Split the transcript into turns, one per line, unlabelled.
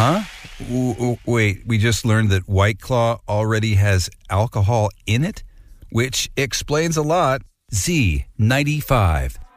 Huh? Wait, we just learned that White Claw already has alcohol in it, which explains a lot. Z95.